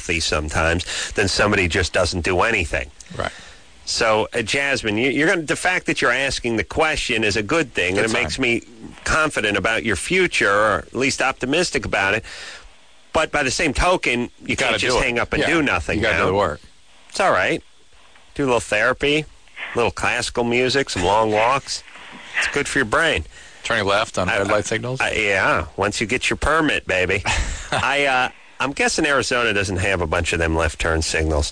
healthy sometimes than somebody who just doesn't do anything. Right. So, Jasmine, the fact that you're asking the question is a good thing, and it makes me confident about your future, or at least optimistic about it. But by the same token, you can't just hang up and do nothing. You got to do the work. It's all right. Do a little therapy, a little classical music, some long walks. It's good for your brain. Turning left on red light signals? Yeah, once you get your permit, baby. I'm guessing Arizona doesn't have a bunch of them left turn signals.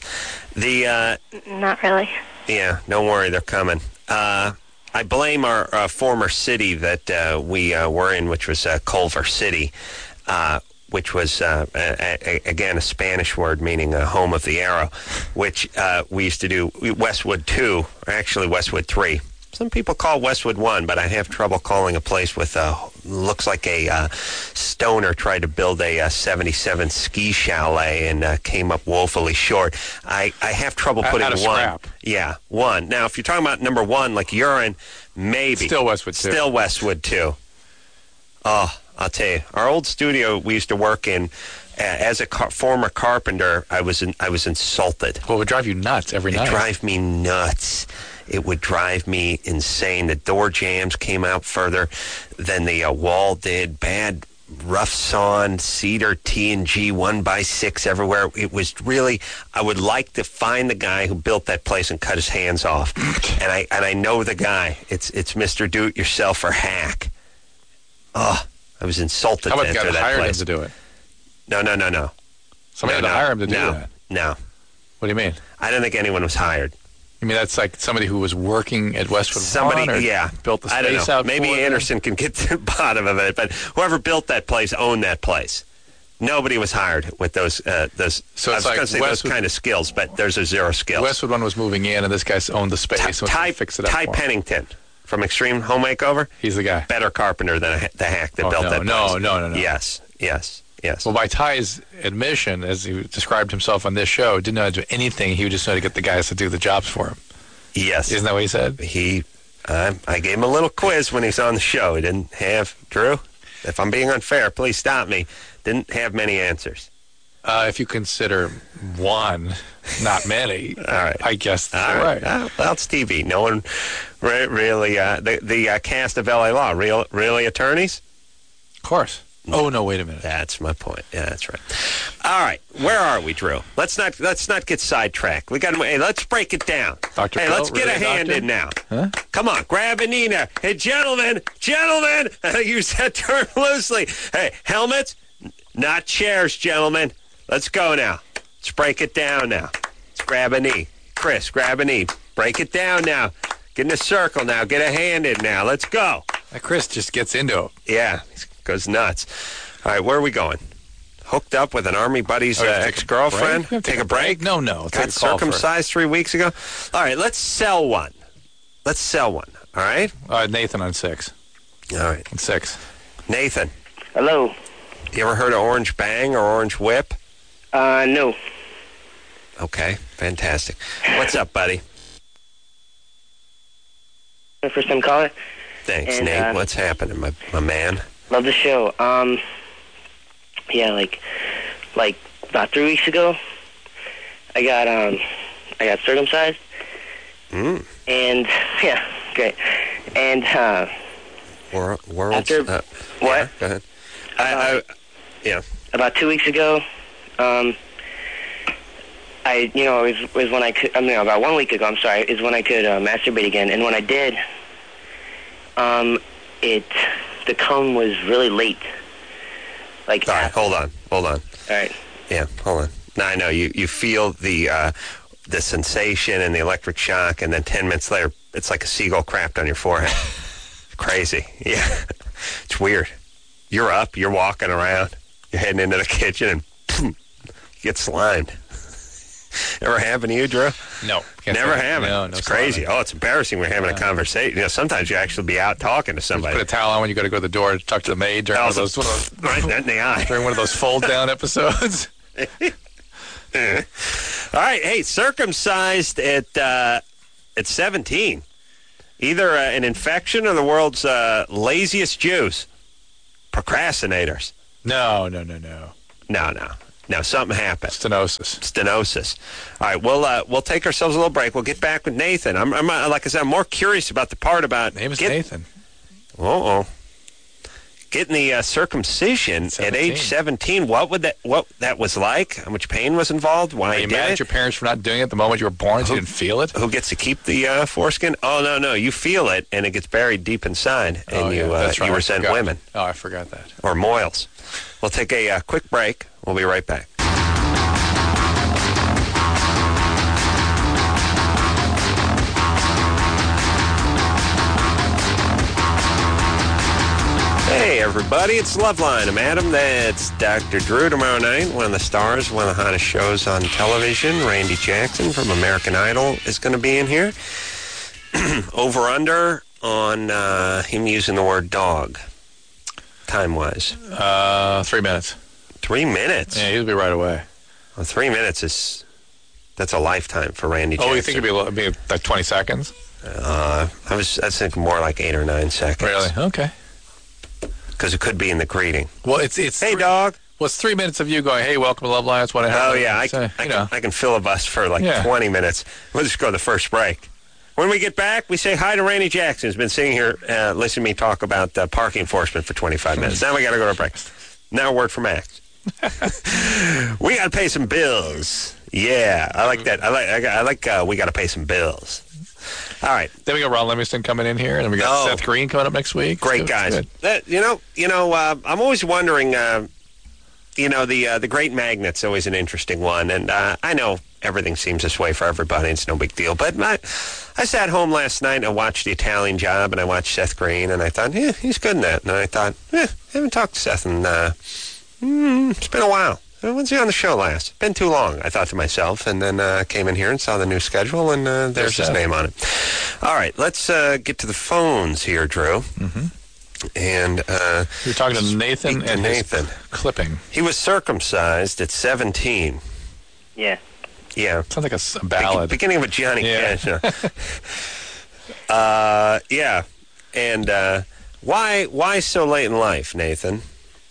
Not really. Yeah, don't worry, they're coming. I blame our former city that we were in, which was Culver City, which was, again, a Spanish word meaning home of the arrow, which we used to do Westwood 2, or actually Westwood 3. Some people call it Westwood 1, but I have trouble calling a place with looks like a stoner tried to build a 77 ski chalet and came up woefully short. I have trouble putting out of one. Scrap. Yeah, 1. Now, if you're talking about number 1, like urine, maybe. Still Westwood 2. Still Westwood 2. Oh, I'll tell you, our old studio we used to work in, as a former carpenter, I was insulted. Well, it would drive you nuts every night. It would drive me nuts. It would drive me insane. The door jams came out further than the wall did. Bad, rough sawn, cedar T&G 1x6 everywhere. It was really, I would like to find the guy who built that place and cut his hands off. and I know the guy. It's Mr. Do-It-Yourself or Hack. Oh, I was insulted. How about the guy that hired him place. to do it? No. Somebody had to hire him to do that? No. What do you mean? I don't think anyone was hired. You mean that's like somebody who was working at Westwood Somebody, One, or yeah. built the space I don't know. out Maybe for Anderson can get to the bottom of it, but whoever built that place owned that place. Nobody was hired with those. So I was like going to say those kind of skills, but there's a zero skills. Westwood One was moving in, and this guy owned the space. Ty fix it up Ty for him. Pennington from Extreme Home Makeover. He's the guy. Better carpenter than the hack that built that place. No. Yes. Well, by Ty's admission, as he described himself on this show, didn't know how to do anything. He would just know how to get the guys to do the jobs for him. Yes. Isn't that what he said? I gave him a little quiz when he was on the show. He didn't have, Drew, if I'm being unfair, please stop me, didn't have many answers. If you consider one, not many, all right. I guess that's all right. Well, it's TV. No one really, the cast of L.A. Law, really attorneys? Of course. Oh, no, wait a minute. That's my point. Yeah, that's right. All right, where are we, Drew? Let's not get sidetracked. Let's break it down. Dr. Hey, Phil, let's get really a hand in now. Huh? Come on, grab Anina. Hey, gentlemen, use that term loosely. Hey, helmets, not chairs, gentlemen. Let's go now. Let's break it down now. Let's grab a knee. Chris, grab a knee. Break it down now. Get in a circle now. Get a hand in now. Let's go. Chris just gets into it. Yeah, goes nuts. All right, where are we going? Hooked up with an Army buddy's ex-girlfriend? Take a break? No. Got circumcised 3 weeks ago? All right, let's sell one. All right? Nathan on 6. All right. On 6. Nathan. Hello. You ever heard of Orange Bang or Orange Whip? No. Okay, fantastic. What's up, buddy? My first time caller. Thanks, Nate. What's happening, my man? Love the show. Yeah, like about 3 weeks ago, I got circumcised. And yeah, great. And world's after what? Yeah, go ahead. Yeah. About 2 weeks ago, it was when I could. About 1 week ago. I'm sorry, is when I could masturbate again. And when I did, the cum was really late. Like, all right, hold on. All right. Yeah, hold on. Now I know you feel the sensation and the electric shock, and then 10 minutes later, it's like a seagull crapped on your forehead. Crazy. Yeah, it's weird. You're up, you're walking around, you're heading into the kitchen, and you get slimed. Ever happen to you, Drew? No. Never happened. No, it's crazy. Oh, it's embarrassing. We're having a conversation. Sometimes you actually be out talking to somebody. Put a towel on when you got to go to the door to talk to the maid during one of those right in the eye. During one of those fold-down episodes. All right. Hey, circumcised at 17. Either an infection or the world's laziest Jews. Procrastinators. No. No, something happened. Stenosis. All right, we'll take ourselves a little break. We'll get back with Nathan. I'm like I said, I'm more curious about the part about... Name is Nathan. Getting the circumcision 17. At age 17. What that was like? How much pain was involved? Why you mad at your parents for not doing it the moment you were born? So you didn't feel it. Who gets to keep the foreskin? Oh no, you feel it, and it gets buried deep inside, and you resent women. Oh, I forgot that. Or moils. We'll take a quick break. We'll be right back. Hey, everybody, it's Loveline. I'm Adam. That's Dr. Drew. Tomorrow night, one of the stars, one of the hottest shows on television, Randy Jackson from American Idol, is going to be in here. Over-under on him using the word dog, time-wise. 3 minutes. 3 minutes? Yeah, he'll be right away. Well, 3 minutes that's a lifetime for Randy Jackson. Oh, you think it'd be like 20 seconds? I was thinking more like 8 or 9 seconds. Really? Okay. Because it could be in the greeting. Well, it's hey, dog. Well, it's 3 minutes of you going, hey, welcome to Loveline. That's what I have. Oh, yeah. I can filibust for 20 minutes. We'll just go to the first break. When we get back, we say hi to Randy Jackson, who's been sitting here listening to me talk about parking enforcement for 25 minutes. Now we got to go to break. Now a word from Max. We got to pay some bills. Yeah, I like that. I like we got to pay some bills. All right. Then we got Ron Livingston coming in here, and then we got Seth Green coming up next week. Great guys. I'm always wondering, the Great Magnet's always an interesting one, and I know everything seems this way for everybody. It's no big deal. But I sat home last night and I watched The Italian Job, and I watched Seth Green, and I thought, he's good in that. And I thought, I haven't talked to Seth in, it's been a while. When's he on the show last? Been too long, I thought to myself, and then came in here and saw the new schedule, and there's his name on it. All right, let's get to the phones here, Drew. Mm-hmm. And you're talking to Nathan and Nathan clipping. He was circumcised at 17. Yeah. Yeah. Sounds like a ballad. Beginning of a Johnny Cash. Yeah. And why so late in life, Nathan?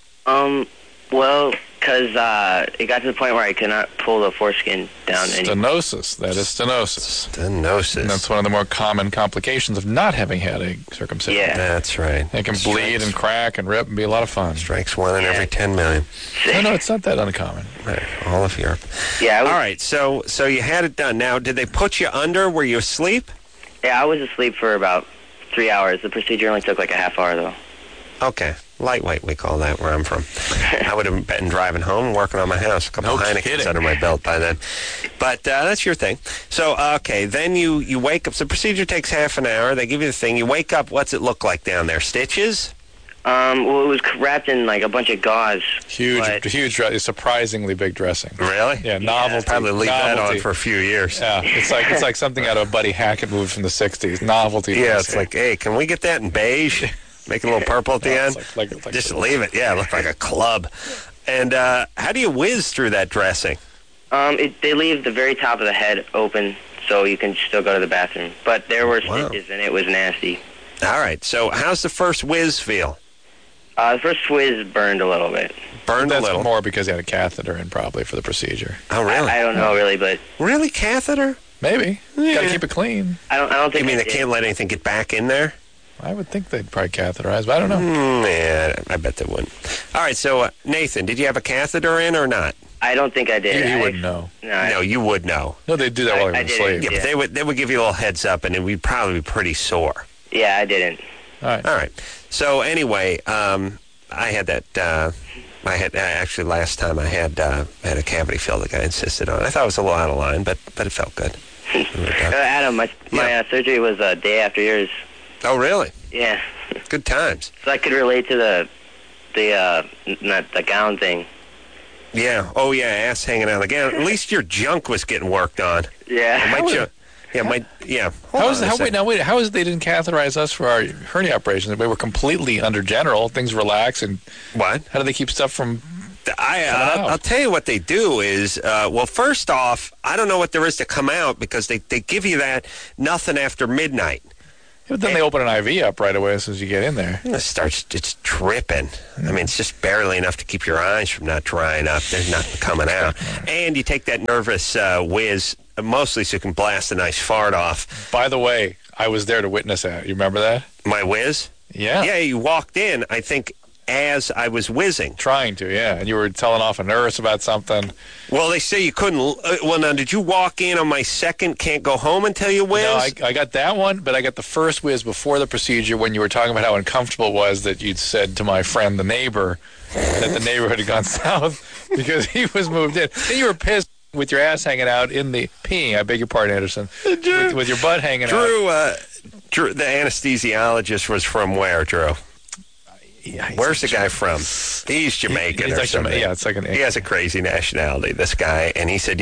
Well, because it got to the point where I could not pull the foreskin down anymore. Stenosis. That is stenosis. Stenosis. And that's one of the more common complications of not having had a circumcision. Yeah. That's right. It can bleed and crack and rip and be a lot of fun. Strikes one in every 10 million. No, it's not that uncommon. Right. All of Europe. Yeah. All right. So you had it done. Now, did they put you under? Were you asleep? Yeah, I was asleep for about 3 hours. The procedure only took like a half hour, though. Okay. Lightweight, we call that where I'm from. I would have been driving home and working on my house. A couple of Heinekens under my belt by then. But that's your thing. So, okay, then you wake up. So the procedure takes half an hour. They give you the thing. You wake up. What's it look like down there? Stitches? Well, it was wrapped in like a bunch of gauze. Huge, surprisingly big dressing. Really? Yeah, novelty. Probably leave that on for a few years. Yeah, it's like something out of a Buddy Hackett movie from the 60s. Novelty. Yeah, it's like, hey, can we get that in beige? Make it a little purple at the end. Like just leave it. Yeah, it looked like a club. And how do you whiz through that dressing? They leave the very top of the head open so you can still go to the bathroom. But there were stitches, and it was nasty. All right. So how's the first whiz feel? The first whiz burned a little bit. Burned a little? That's more because he had a catheter in probably for the procedure. Oh, really? I don't know, really, but... Really? Catheter? Maybe. Yeah. Got to keep it clean. I don't think... You mean they can't let anything get back in there? I would think they'd probably catheterize, but I don't know. Yeah, I bet they wouldn't. All right, so Nathan, did you have a catheter in or not? I don't think I did. You wouldn't know. No, you would know. No, they'd do that while you were asleep. Yeah, but they would give you a little heads up, and it would probably be pretty sore. Yeah, I didn't. All right. So anyway, I had that. I had actually last time I had a cavity fill. The guy insisted on it. I thought it was a little out of line, but it felt good. Adam, my surgery was a day after yours. Oh, really? Yeah. Good times. So I could relate to the gown thing. Yeah. Oh, yeah. Ass hanging out of the gown. At least your junk was getting worked on. Yeah. How is it they didn't catheterize us for our hernia operations? We were completely under general. Things relax and what? How do they keep stuff from? I'll tell you what they do is, first off, I don't know what there is to come out because they give you that nothing after midnight. But then they open an IV up right away as soon as you get in there. It's dripping. I mean, it's just barely enough to keep your eyes from not drying up. They're not coming out. And you take that nervous whiz, mostly so you can blast a nice fart off. By the way, I was there to witness that. You remember that? My whiz? Yeah. Yeah, you walked in, I think, as I was whizzing. Trying to, yeah. And you were telling off a nurse about something. Well, they say you couldn't. Well, now, did you walk in on my second can't go home until you whiz? No, I got that one, but I got the first whiz before the procedure when you were talking about how uncomfortable it was that you'd said to my friend, the neighbor, that the neighborhood had gone south because he was moved in. Then you were pissed with your ass hanging out in the peeing. I beg your pardon, Anderson. With your butt hanging out. Drew, the anesthesiologist was from where, Drew? Yeah, where's the guy from? He's Jamaican he's or like something. Yeah, it's like he has a crazy nationality, this guy. And he said,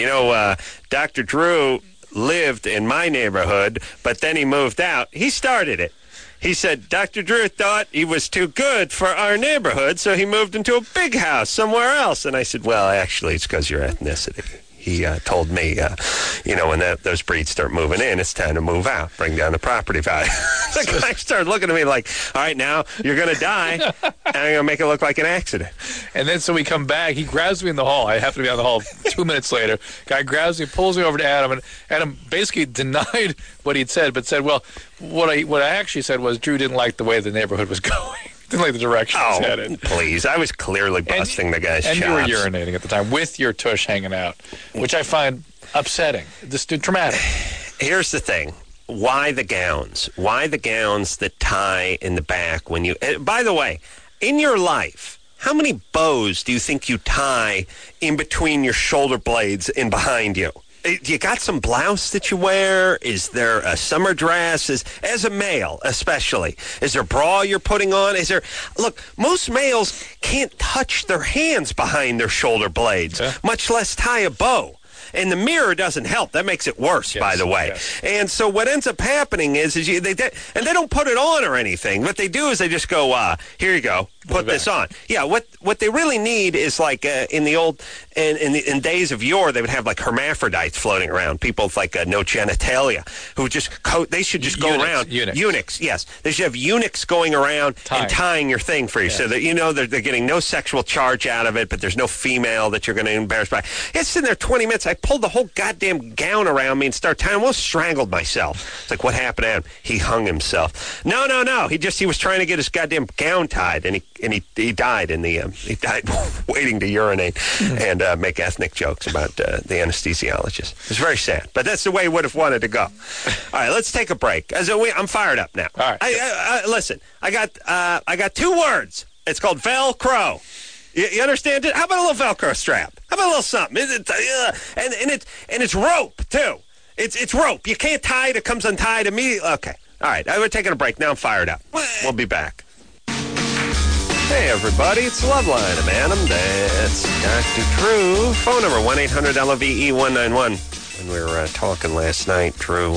Dr. Drew lived in my neighborhood, but then he moved out. He started it. He said, Dr. Drew thought he was too good for our neighborhood, so he moved into a big house somewhere else. And I said, well, actually, it's because of your ethnicity. He told me, when those breeds start moving in, it's time to move out, bring down the property value. The guy started looking at me like, all right, now you're going to die, and I'm going to make it look like an accident. And then so we come back. He grabs me in the hall. I happen to be on the hall 2 minutes later. Guy grabs me, pulls me over to Adam, and Adam basically denied what he'd said, but said, well, what I actually said was Drew didn't like the way the neighborhood was going. Didn't like the direction it's headed. Please. I was clearly busting the guy's chops. And you were urinating at the time with your tush hanging out, which I find upsetting, just traumatic. Here's the thing. Why the gowns? Why the gowns that tie in the back when you... by the way, in your life, how many bows do you think you tie in between your shoulder blades and behind you? You got some blouse that you wear? Is there a summer dress? As a male, especially. Is there a bra you're putting on? Look, most males can't touch their hands behind their shoulder blades, much less tie a bow. And the mirror doesn't help. That makes it worse, by the way. Yes. And so what ends up happening is they don't put it on or anything. What they do is they just go, here you go, put this on. Yeah, what they really need is like in the old in days of yore, they would have like hermaphrodites floating around, people with like no genitalia, who just they should just go around. Eunuchs, yes. They should have eunuchs going around and tying your thing for you, so that they're getting no sexual charge out of it, but there's no female that you're going to embarrass by. It's sitting there 20 minutes. I pulled the whole goddamn gown around me and started tying. I almost strangled myself. It's like, what happened to him? He hung himself. No. He was trying to get his goddamn gown tied, and he died in the he died waiting to urinate and make ethnic jokes about the anesthesiologist. It's very sad, but that's the way he would have wanted to go. All right, let's take a break. I'm fired up now. All right, listen. I got 2 words. It's called Velcro. You understand it? How about a little Velcro strap? How about a little something? And it's rope too. It's rope. You can't tie it. It comes untied immediately. Okay. All right. We're taking a break now. I'm fired up. We'll be back. Hey, everybody. It's Loveline. I'm Adam. That's Dr. Drew. Phone number 1-800-LOVE-191. When we were talking last night, Drew,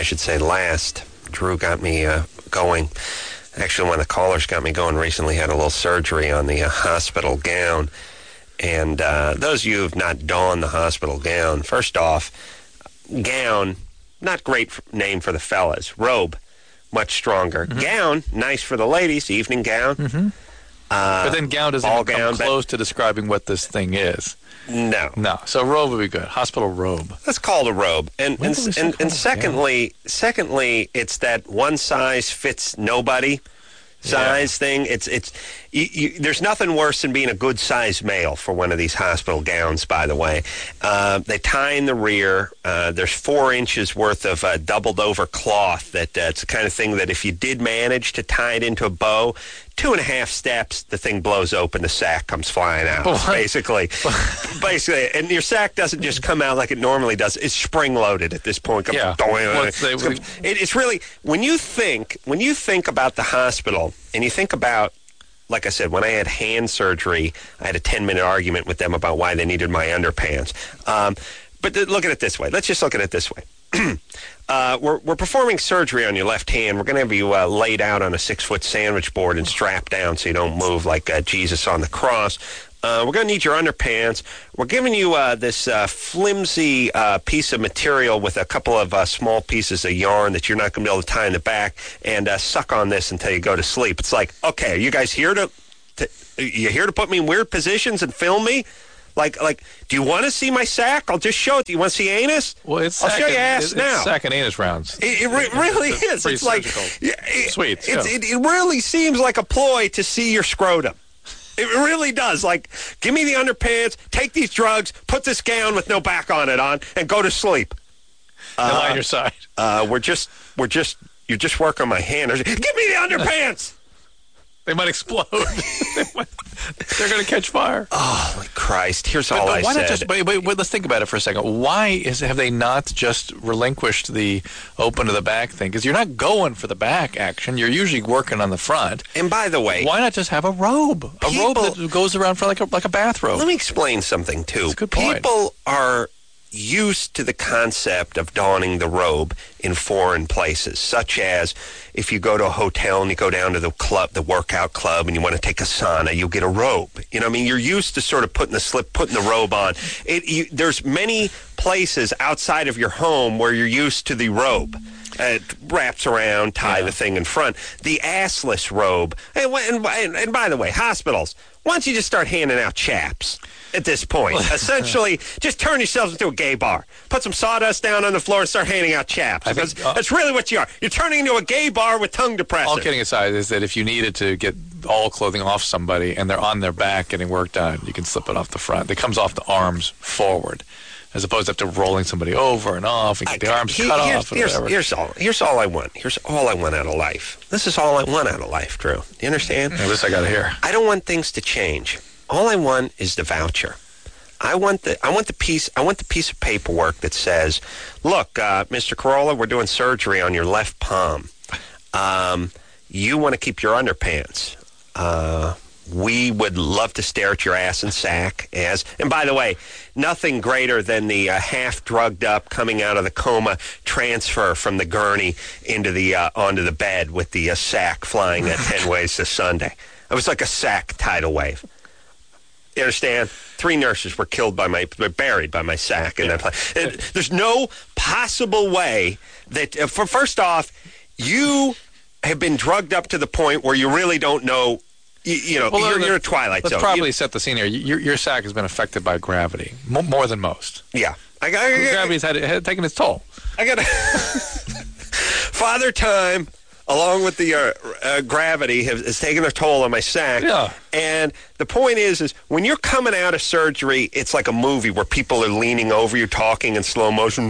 Drew got me going. Actually, one of the callers got me going recently, had a little surgery on the hospital gown. And those of you who have not donned the hospital gown, first off, gown, not great name for the fellas. Robe, much stronger. Mm-hmm. Gown, nice for the ladies, evening gown. Mm-hmm. But then gown doesn't even come close to describing what this thing is. No. So robe would be good. Hospital robe. Let's call it a robe. And secondly, it's that one size fits nobody size thing. There's nothing worse than being a good size male for one of these hospital gowns, by the way. They tie in the rear. There's 4 inches worth of doubled over cloth it's the kind of thing that if you did manage to tie it into a bow, 2.5 steps, the thing blows open, the sack comes flying out, basically. And your sack doesn't just come out like it normally does. It's spring-loaded at this point. It's really, when you think about the hospital, and you think about, like I said, when I had hand surgery, I had a 10-minute argument with them about why they needed my underpants. But look at it this way. Let's just look at it this way. We're performing surgery on your left hand. We're going to have you laid out on a 6-foot sandwich board and strapped down so you don't move like Jesus on the cross. We're going to need your underpants. We're giving you this flimsy piece of material with a couple of small pieces of yarn that you're not going to be able to tie in the back, and suck on this until you go to sleep. It's like, okay, are you guys here you here to put me in weird positions and film me? Like, do you want to see my sack? I'll just show it. Do you want to see anus? Well, I'll show you ass now. It's sack and anus rounds. It really is. It's like, sweet. It really seems like a ploy to see your scrotum. It really does. Like, give me the underpants, take these drugs, put this gown with no back on it on, and go to sleep. And lie on your side. You just work on my hand. Give me the underpants. They might explode. They're going to catch fire. Oh, my Christ. Here's all I why said. Not just, wait, let's think about it for a second. Why have they not just relinquished the open to the back thing? Because you're not going for the back action. You're usually working on the front. And by the way, why not just have a robe? A robe that goes around for like a bathrobe. Let me explain something, too. That's a good point. People are used to the concept of donning the robe in foreign places, such as if you go to a hotel and you go down to the club, the workout club, and you want to take a sauna, you'll get a robe. You know what I mean? You're used to sort of putting the robe on. There's many places outside of your home where you're used to the robe. It wraps around, tie the thing in front. The assless robe. And by the way, hospitals, why don't you just start handing out chaps? At this point, essentially, just turn yourselves into a gay bar. Put some sawdust down on the floor and start handing out chaps. Because that's really what you are. You're turning into a gay bar with tongue depressors. All kidding aside, is that if you needed to get all clothing off somebody and they're on their back getting work done, you can slip it off the front. It comes off the arms forward, as opposed to rolling somebody over and off and get the arms cut off. Here's all I want. Here's all I want out of life. This is all I want out of life, Drew. You understand? Yeah, this I got to hear. I don't want things to change. All I want is the voucher. I want the piece of paperwork that says, "Look, Mr. Carolla, we're doing surgery on your left palm. You want to keep your underpants. We would love to stare at your ass and sack and by the way, nothing greater than the half drugged up coming out of the coma transfer from the gurney into the onto the bed with the sack flying at 10 ways to Sunday. It was like a sack tidal wave. You understand? 3 nurses were buried by my sack in that place. There's no possible way that, first off, you have been drugged up to the point where you really don't know. You're in a twilight zone. Let's probably set the scene here. Your sack has been affected by gravity more than most. Yeah, gravity's had taken its toll. I got Father Time, along with the gravity, has taken a toll on my sack. Yeah. And the point is when you're coming out of surgery, it's like a movie where people are leaning over you, talking in slow motion.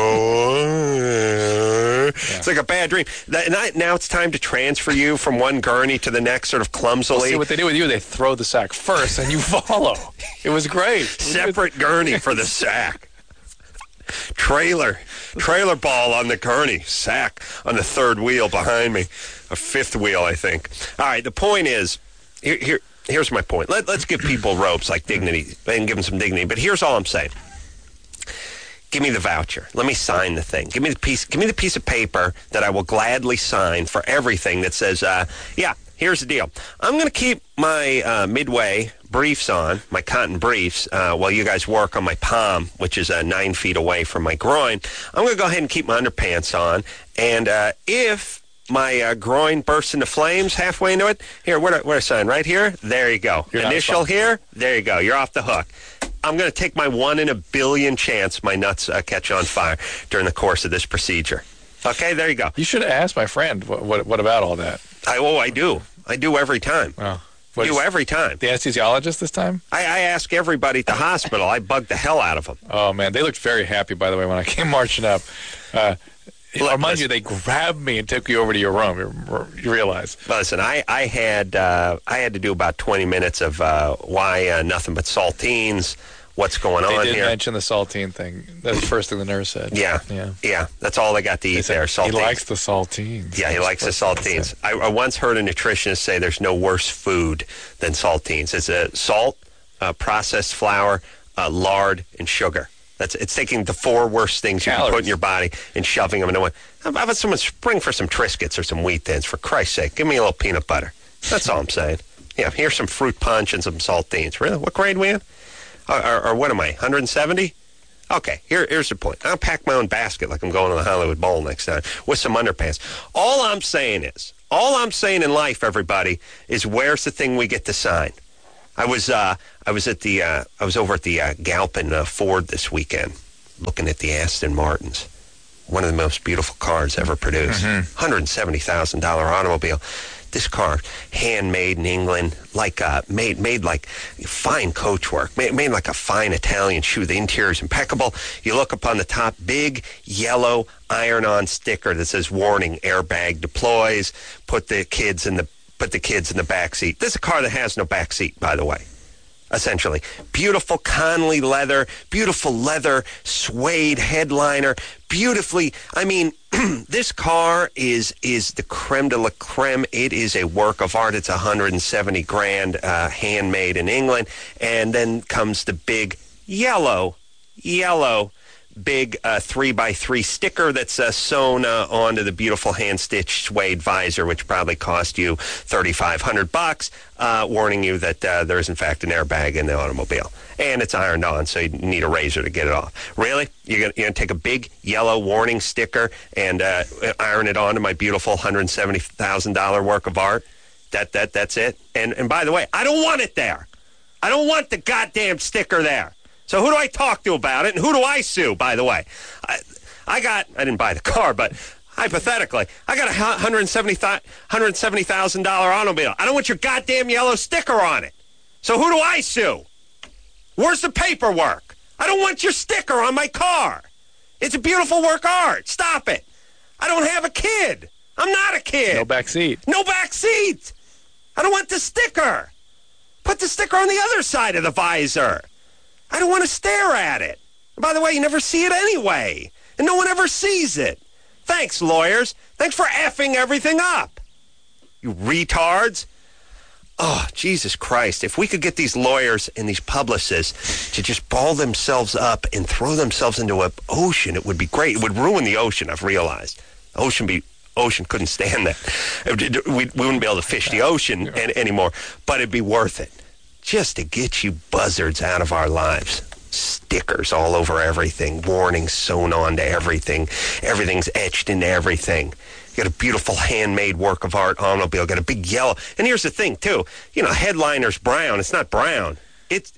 It's like a bad dream. Now it's time to transfer you from one gurney to the next sort of clumsily. Well, see, what they do with you, they throw the sack first, and you follow. It was great. Separate gurney for the sack. Trailer ball on the gurney, sack on the 3rd wheel behind me, a 5th wheel, I think. All right, the point is, here's my point. Let's give people robes like dignity and give them some dignity. But here's all I'm saying. Give me the voucher. Let me sign the thing. Give me the piece of paper that I will gladly sign for everything that says, here's the deal. I'm going to keep my Midway briefs on, my cotton briefs, while you guys work on my palm, which is 9 feet away from my groin. I'm going to go ahead and keep my underpants on. And if my groin bursts into flames halfway into it, here, where do I sign? Right here? There you go. Initial here? There you go. You're off the hook. I'm going to take my 1 in a billion chance my nuts catch on fire during the course of this procedure. Okay, there you go. You should have asked my friend what about all that. I do. I do every time. Oh. Every time. The anesthesiologist this time? I ask everybody at the hospital. I bug the hell out of them. Oh, man. They looked very happy, by the way, when I came marching up. Mind you, they grabbed me and took you over to your room. You realize? Listen, I had to do about 20 minutes of why nothing but saltines. What's going on here? They did mention the saltine thing. That's the first thing the nurse said. Yeah. That's all they got to eat there. Saltines. He likes the saltines. Yeah, he likes the saltines. I once heard a nutritionist say there's no worse food than saltines. It's salt, processed flour, lard, and sugar. It's taking the 4 worst things you can put in your body and shoving them into one. How about someone spring for some Triscuits or some Wheat Thins? For Christ's sake, give me a little peanut butter. That's all I'm saying. Yeah, here's some fruit punch and some saltines. Really? What grade we in? Or what am I, 170? Okay, here's the point. I'll pack my own basket like I'm going to the Hollywood Bowl next time with some underpants. All I'm saying in life, everybody, is where's the thing we get to sign? I was over at the Galpin Ford this weekend, looking at the Aston Martins, one of the most beautiful cars ever produced. $170,000 automobile. This car, handmade in England, like made like fine coachwork, made like a fine Italian shoe. The interior's impeccable. You look up on the top, big yellow iron-on sticker that says "Warning: Airbag deploys." Put the kids in the back seat. This is a car that has no back seat, by the way. Essentially, beautiful Conley leather, beautiful leather suede headliner, beautifully. I mean, this car is the creme de la creme. It is a work of art. It's $170,000, handmade in England, and then comes the big yellow, big 3x3 sticker that's sewn onto the beautiful hand-stitched suede visor, which probably cost you $3,500, warning you that there is in fact an airbag in the automobile, and it's ironed on, so you need a razor to get it off. Really? You're gonna take a big yellow warning sticker and iron it onto my beautiful $170,000 work of art? That's it? And by the way, I don't want it there. I don't want the goddamn sticker there. So who do I talk to about it, and who do I sue, by the way? I didn't buy the car, but hypothetically, I got a $170,000 automobile. I don't want your goddamn yellow sticker on it. So who do I sue? Where's the paperwork? I don't want your sticker on my car. It's a beautiful work of art. Stop it. I don't have a kid. I'm not a kid. No back seat. No back seat. I don't want the sticker. Put the sticker on the other side of the visor. I don't want to stare at it. And by the way, you never see it anyway. And no one ever sees it. Thanks, lawyers. Thanks for effing everything up. You retards. Oh, Jesus Christ. If we could get these lawyers and these publicists to just ball themselves up and throw themselves into an ocean, it would be great. It would ruin the ocean, I've realized. Ocean couldn't stand that. We wouldn't be able to fish the ocean anymore, but it'd be worth it. Just to get you buzzards out of our lives. Stickers all over everything. Warnings sewn onto everything. Everything's etched into everything. You got a beautiful handmade work of art automobile. Got a big yellow. And here's the thing, too. You know, headliner's brown. It's not brown. It's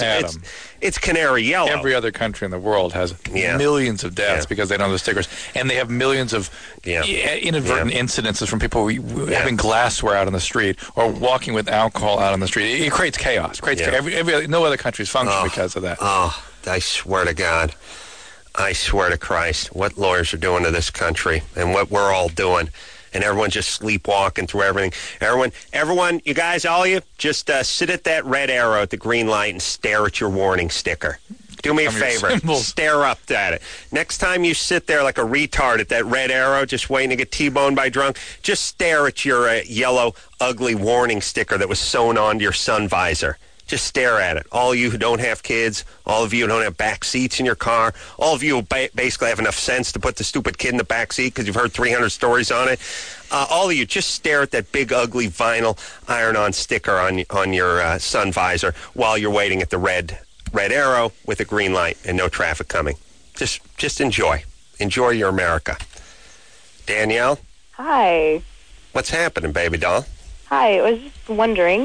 canary yellow. Every other country in the world has millions of deaths because they don't have the stickers, and they have millions of inadvertent incidences from people having glassware out on the street or walking with alcohol out on the street. It creates chaos. No other countries function because of that. Oh, I swear to God. I swear to Christ, what lawyers are doing to this country and what we're all doing. And everyone's just sleepwalking through everything. Everyone, you guys, all of you, just sit at that red arrow at the green light and stare at your warning sticker. Do me a favor. Stare up at it. Next time you sit there like a retard at that red arrow, just waiting to get T-boned by drunk, just stare at your yellow, ugly warning sticker that was sewn onto your sun visor. Just stare at it. All of you who don't have kids, all of you who don't have back seats in your car, all of you who basically have enough sense to put the stupid kid in the back seat because you've heard 300 stories on it, all of you just stare at that big, ugly vinyl iron-on sticker on your sun visor while you're waiting at the red arrow with a green light and no traffic coming. Just enjoy. Enjoy your America. Danielle? Hi. What's happening, baby doll? Hi. I was just wondering,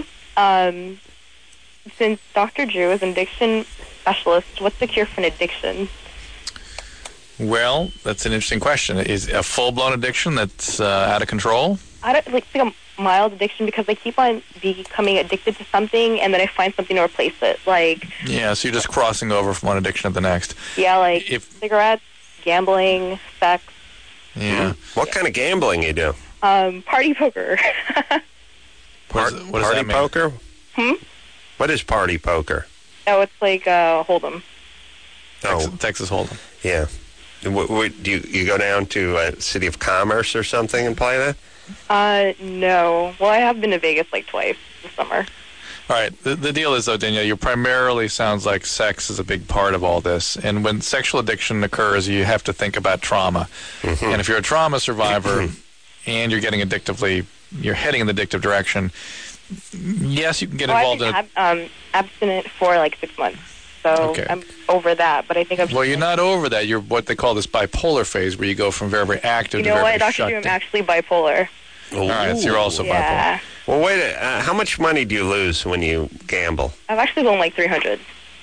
since Dr. Drew is an addiction specialist, what's the cure for an addiction? Well, that's an interesting question. Is a full-blown addiction that's out of control? It's like a mild addiction because I keep on becoming addicted to something and then I find something to replace it. So you're just crossing over from one addiction to the next. Yeah, cigarettes, gambling, sex. Yeah. What kind of gambling you do? Party poker. What does party that mean? Poker? What is party poker? Oh, it's like Hold'em. Texas Hold'em. Yeah. Do you go down to City of Commerce or something and play that? No. Well, I have been to Vegas twice this summer. All right. The deal is, though, Danielle, you primarily sounds like sex is a big part of all this. And when sexual addiction occurs, you have to think about trauma. Mm-hmm. And if you're a trauma survivor and you're heading in the addictive direction, Yes, you can get involved in it. Abstinent for like 6 months. So I'm over that, but I think I'm... Well, you're not over that. You're what they call this bipolar phase, where you go from very, very active to very, very shut down. You know what, Dr. Drew, I'm actually bipolar. All right, so you're also bipolar. Well, wait, how much money do you lose when you gamble? I've actually blown like 300.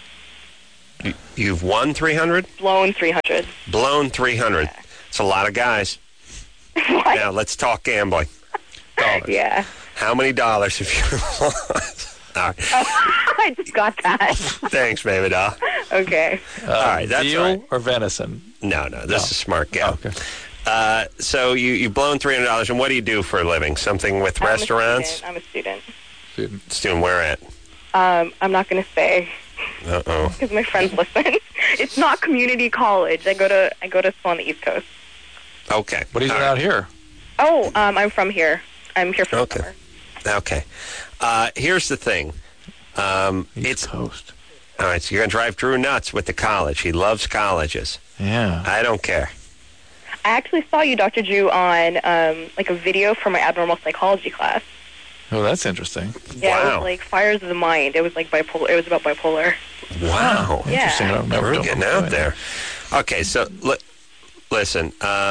You've won 300? Blown 300. Blown 300. Yeah. It's a lot of guys. What? Now, let's talk gambling. Dollars. Yeah. How many dollars have you lost? All right. I just got that. Thanks, baby doll. Okay. All right, that's veal right. or venison? No, this is a smart gal. Okay. So you've blown $300, and what do you do for a living? Something with restaurants? I'm a student. Student where at? I'm not going to say. Uh-oh. Because my friends listen. It's not community college. I go to school on the East Coast. Okay. What are you doing out here? Oh, I'm from here. I'm here for the summer. Okay. Here's the thing. East Coast. All right, so you're going to drive Drew nuts with the college. He loves colleges. Yeah. I don't care. I actually saw you, Dr. Drew, on like a video from my abnormal psychology class. Oh, that's interesting. Yeah, It was like Fires of the Mind. It was like bipolar. It was about bipolar. Wow. Interesting. I don't remember. We're getting out there. Okay, so listen.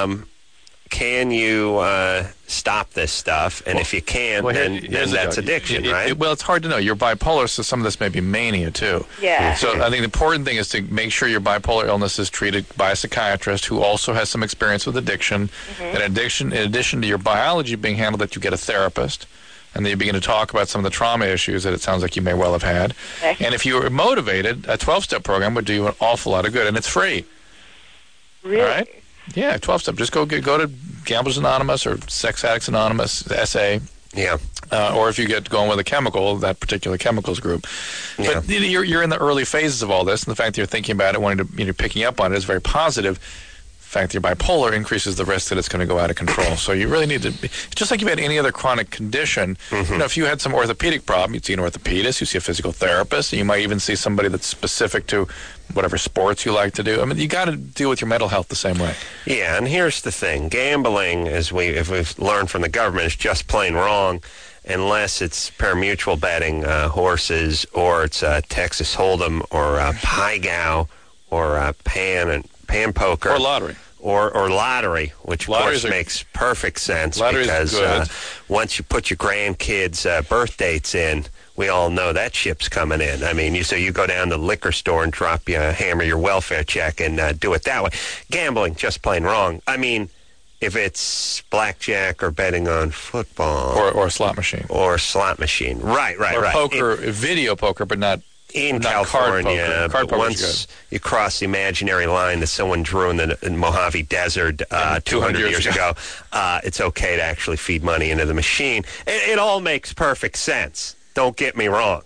Can you stop this stuff? And if you can't, then that's addiction, right? Well, it's hard to know. You're bipolar, so some of this may be mania, too. Yeah. So I think the important thing is to make sure your bipolar illness is treated by a psychiatrist who also has some experience with addiction. Mm-hmm. In addition to your biology being handled, that you get a therapist. And then you begin to talk about some of the trauma issues that it sounds like you may well have had. Okay. And if you were motivated, a 12-step program would do you an awful lot of good, and it's free. Really? All right? Yeah, 12-step. Just go to Gamblers Anonymous or Sex Addicts Anonymous, SA. Yeah. Or if you get going with a chemical, that particular chemicals group. But you're in the early phases of all this, and the fact that you're thinking about it, wanting to, picking up on it is very positive. The fact that you're bipolar increases the risk that it's going to go out of control. So you really need to, just like you've had any other chronic condition, if you had some orthopedic problem, you'd see an orthopedist, you see a physical therapist, and you might even see somebody that's specific to whatever sports you like to do. I mean, you got to deal with your mental health the same way. Yeah, and here's the thing. Gambling, if we've learned from the government, is just plain wrong unless it's pari-mutuel betting, horses, or it's Texas Hold'em, or Pai-Gow, or Pan poker. Or lottery. Or lottery, which of course makes perfect sense because once you put your grandkids' birth dates in, we all know that ship's coming in. I mean, so you go down to the liquor store and hammer your welfare check and do it that way. Gambling, just plain wrong. I mean, if it's blackjack or betting on football. Or a slot machine. Or a slot machine. Right. Or poker, video poker, but not... In California, card but once you cross the imaginary line that someone drew in the Mojave Desert 200 years ago, it's okay to actually feed money into the machine. It all makes perfect sense. Don't get me wrong.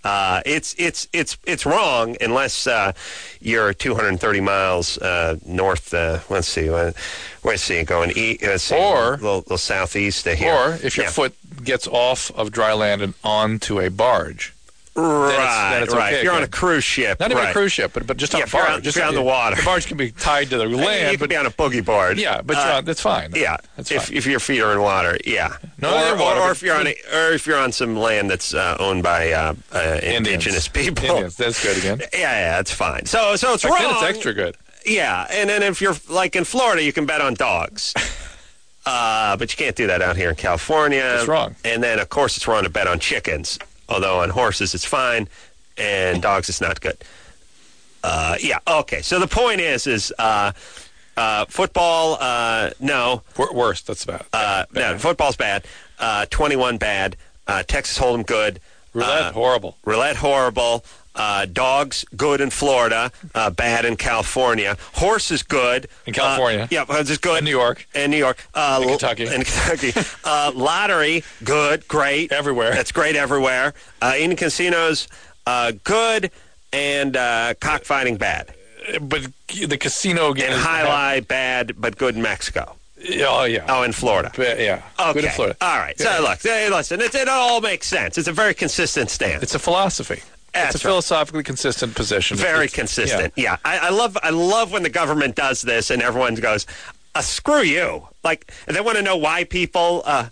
It's wrong unless you're 230 miles north. Let's see, going east. Or a little southeast of here. Or if your foot gets off of dry land and onto a barge. Right. Okay, if you're on a cruise ship. Not even a cruise ship, but just on a barge. Just on the water. The barge can be tied to the land. You could be on a boogie board. Yeah, but that's fine. Yeah, that's fine. If your feet are in water, yeah. Or if you're on some land that's owned by indigenous people. Indians. That's good again. Yeah, that's fine. So it's wrong. Then it's extra good. Yeah, and then if you're like in Florida, you can bet on dogs. But you can't do that out here in California. It's wrong. And then, of course, it's wrong to bet on chickens. Although on horses it's fine, and dogs it's not good. Okay. So the point is football, no. Worst, that's bad. No, football's bad. 21 bad. Texas Hold'em good. Roulette horrible. Roulette horrible. Dogs good in Florida, bad in California. Horses good in California. Horses good in New York. In New York. In Kentucky. In Kentucky. Lottery good, great everywhere. That's great everywhere. In casinos, good, and cockfighting bad. But the casino game and highlight bad, but good in Mexico. Oh, yeah. Oh, in Florida. Yeah. Okay. Good in Florida. All right. So, look, listen, it all makes sense. It's a very consistent stance. It's a philosophy. It's a philosophically consistent position. Very consistent. Yeah. I love when the government does this and everyone goes, screw you. Like, they want to know why people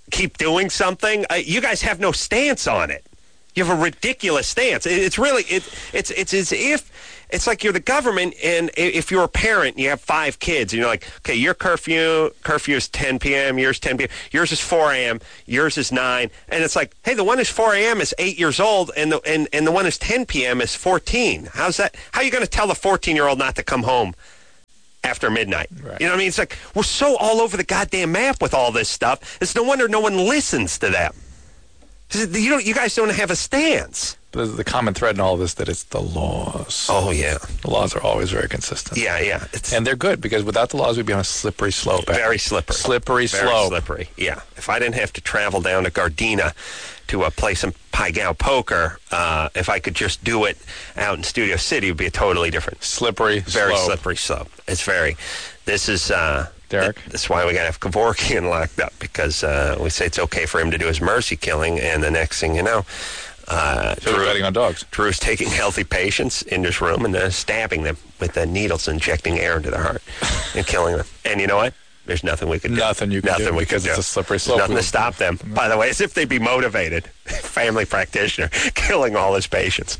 keep doing something. You guys have no stance on it. You have a ridiculous stance. It's really it's as if it's like you're the government, and if you're a parent, you have 5 kids, and you're like, okay, your curfew is 10 p.m., yours 10 p.m., yours is 4 a.m., yours is 9, and it's like, hey, the one who's 4 a.m. is 8 years old, and the one who's 10 p.m. is 14. How's that? How are you going to tell the 14-year-old not to come home after midnight? Right. You know what I mean? It's like we're so all over the goddamn map with all this stuff. It's no wonder no one listens to them. You guys don't have a stance. The common thread in all of this that it's the laws. Oh, yeah. The laws are always very consistent. Yeah. And they're good, because without the laws, we'd be on a slippery slope. Very slippery. Slippery Very slope. slippery, yeah. If I didn't have to travel down to Gardena to play some Pai Gow poker, if I could just do it out in Studio City, it would be a totally different. Slippery Very slope. slippery slope. It's very. This is... Derek? That's why we got to have Kevorkian locked up, because we say it's okay for him to do his mercy killing, and the next thing you know... So we're betting on dogs. Drew's taking healthy patients in this room and stabbing them with needles, injecting air into their heart, and killing them. And you know what? There's nothing we can do. Nothing you can do, because it's a slippery slope. There's nothing to stop them. By the way, as if they'd be motivated. Family practitioner killing all his patients.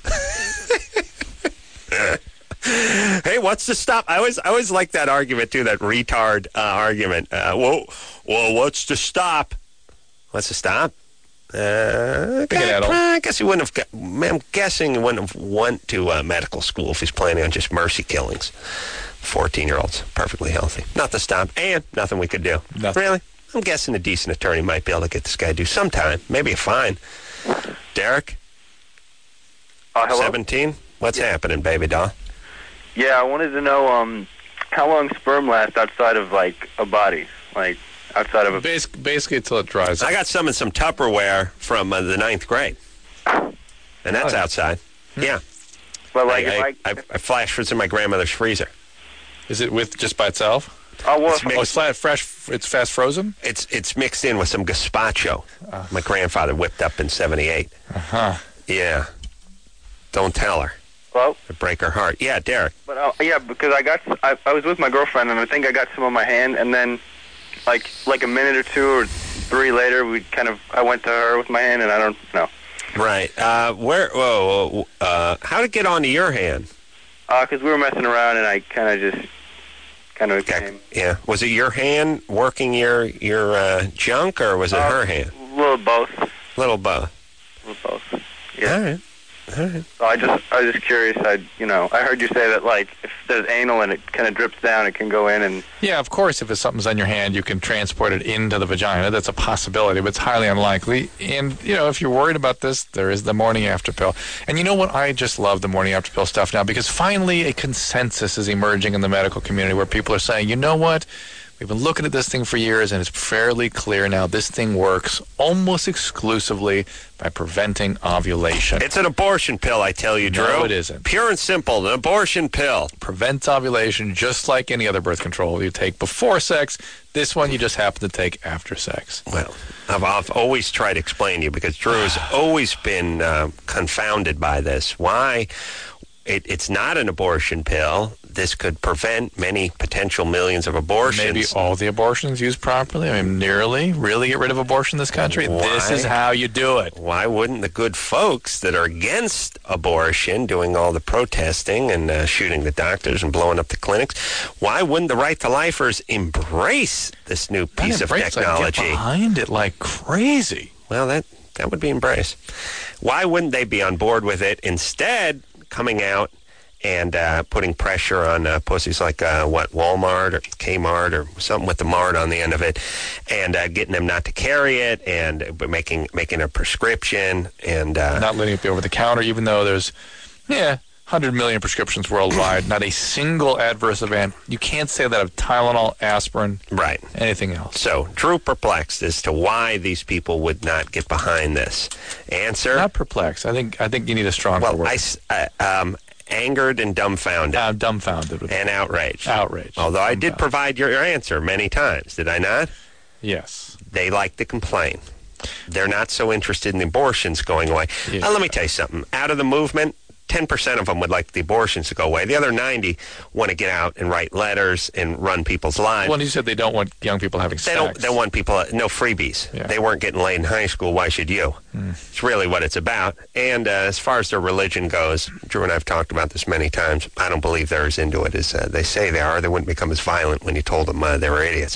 Hey, what's to stop? I always like that argument too. That retard argument. Well, what's to stop? What's to stop? I guess he wouldn't have. I'm guessing he wouldn't have went to medical school if he's planning on just mercy killings. 14-year-olds, perfectly healthy. Nothing to stop, and nothing we could do. Nothing. Really? I'm guessing a decent attorney might be able to get this guy to do some time, maybe a fine. Derek? Hello? 17? What's happening, baby doll? Yeah, I wanted to know how long sperm lasts outside of, like, a body, like... outside of a... Basically until it dries up. I got some in some Tupperware from the 9th grade. And that's outside. Yeah. But like, I flashed what's in my grandmother's freezer. Is it with just by itself? Oh, well, it's fresh. It's fast frozen? It's mixed in with some gazpacho. My grandfather whipped up in 78. Uh-huh. Yeah. Don't tell her. Hello? It'd break her heart. Yeah, Derek. But yeah, because I was with my girlfriend, and I think I got some on my hand, and then like a minute or 2 or 3 later, I went to her with my hand, and I don't know. Right. How'd it get onto your hand? Because we were messing around, and I kind of came. Yeah. Was it your hand working your junk, or was it her hand? A little both. Little both. Yeah. All right. So I was just curious. I heard you say that, like, if there's anal and it kind of drips down, it can go in and... Yeah, of course, if something's on your hand, you can transport it into the vagina. That's a possibility, but it's highly unlikely. And, if you're worried about this, there is the morning after pill. And you know what? I just love the morning after pill stuff now, because finally a consensus is emerging in the medical community where people are saying, you know what? We've been looking at this thing for years, and it's fairly clear now this thing works almost exclusively by preventing ovulation. It's an abortion pill, I tell you, Drew. No, it isn't. Pure and simple, an abortion pill. Prevents ovulation just like any other birth control you take before sex. This one you just happen to take after sex. Well, I've always tried to explain to you, because Drew has always been confounded by this. Why? It's not an abortion pill. This could prevent many potential millions of abortions. Maybe all the abortions used properly. I mean, really get rid of abortion in this country? Why? This is how you do it. Why wouldn't the good folks that are against abortion, doing all the protesting and shooting the doctors and blowing up the clinics, why wouldn't the Right to Lifers embrace this new piece of technology? Get behind it like crazy. Well, that would be embraced. Why wouldn't they be on board with it? Instead, coming out and putting pressure on pussies like Walmart or Kmart or something with the Mart on the end of it, and getting them not to carry it, and making a prescription, and not letting it be over the counter, even though there's 100 million prescriptions worldwide, not a single adverse event. You can't say that of Tylenol, aspirin, right, anything else. So, Drew perplexed as to why these people would not get behind this. Answer? Not perplexed. I think you need a stronger word. Angered and dumbfounded. Dumbfounded. And outraged. Outraged. Although I did provide your answer many times, did I not? Yes. They like to complain. They're not so interested in the abortions going away. Yeah. Let me tell you something. Out of the movement, 10% of them would like the abortions to go away. The other 90 want to get out and write letters and run people's lives. Well, you said they don't want young people having sex. They want people, no freebies. Yeah. They weren't getting laid in high school. Why should you? It's really what it's about. And as far as their religion goes, Drew and I have talked about this many times. I don't believe they're as into it as they say they are. They wouldn't become as violent when you told them they were idiots.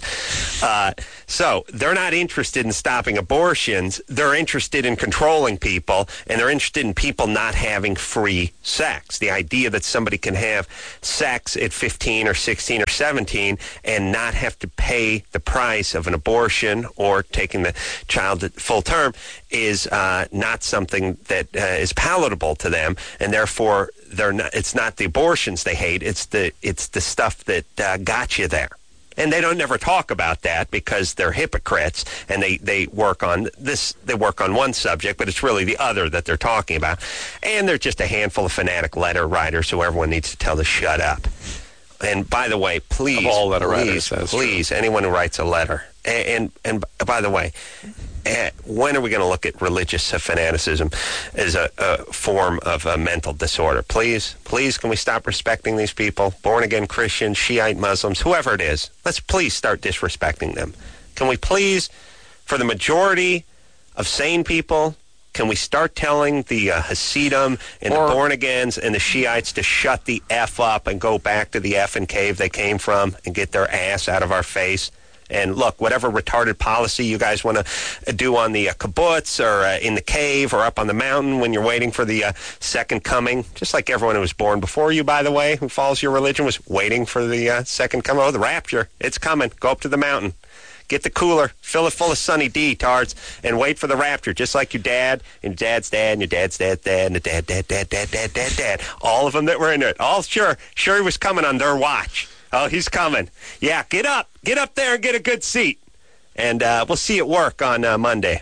So they're not interested in stopping abortions. They're interested in controlling people, and they're interested in people not having free sex. The idea that somebody can have sex at 15 or 16 or 17 and not have to pay the price of an abortion or taking the child at full term is not something that is palatable to them, and therefore it's not the abortions they hate. It's the stuff that got you there. And they don't never talk about that because they're hypocrites, and they work on this. They work on one subject, but it's really the other that they're talking about. And they're just a handful of fanatic letter writers who everyone needs to tell to shut up. And by the way, please, anyone who writes a letter, and by the way, when are we going to look at religious fanaticism as a form of a mental disorder? Please, can we stop respecting these people? Born-again Christians, Shiite Muslims, whoever it is, let's please start disrespecting them. Can we please, for the majority of sane people, can we start telling the Hasidim and the born-agains and the Shiites to shut the F up and go back to the effing cave they came from and get their ass out of our face? And look, whatever retarded policy you guys want to do on the kibbutz or in the cave or up on the mountain when you're waiting for the second coming, just like everyone who was born before you, by the way, who follows your religion, was waiting for the second coming. Oh, the rapture, it's coming. Go up to the mountain. Get the cooler, fill it full of Sunny D, tards, and wait for the rapture, just like your dad and your dad's dad and your dad's dad's dad and the dad. All of them that were in it. All sure he was coming on their watch. Oh, he's coming. Yeah, get up there and get a good seat. And we'll see you at work on Monday.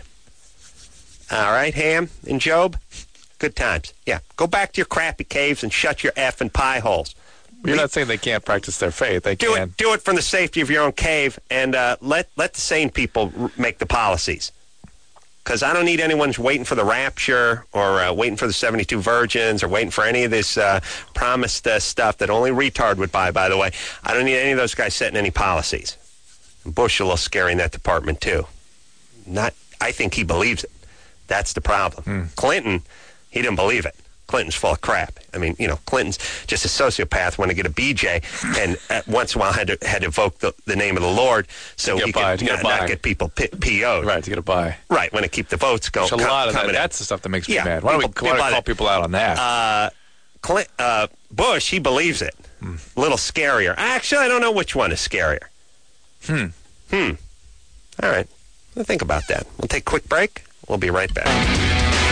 All right, Ham and Job? Good times. Yeah, go back to your crappy caves and shut your effing pie holes. You're not saying they can't practice their faith. They can. Do it from the safety of your own cave, and let the sane people make the policies. Because I don't need anyone who's waiting for the rapture or waiting for the 72 virgins or waiting for any of this promised stuff that only retard would buy, by the way. I don't need any of those guys setting any policies. And Bush a little scary in that department, too. I think he believes it. That's the problem. Clinton, he didn't believe it. Clinton's full of crap. I mean, Clinton's just a sociopath when to get a BJ, and once in a while had to invoke the name of the Lord so he could not get people PO'd. Right, to get a buy. Right, when to keep the votes going. There's a lot of that. That's the stuff that makes me mad. Why don't we call people out on that? Bush, he believes it. A little scarier. Actually, I don't know which one is scarier. All right. Think about that. We'll take a quick break. We'll be right back.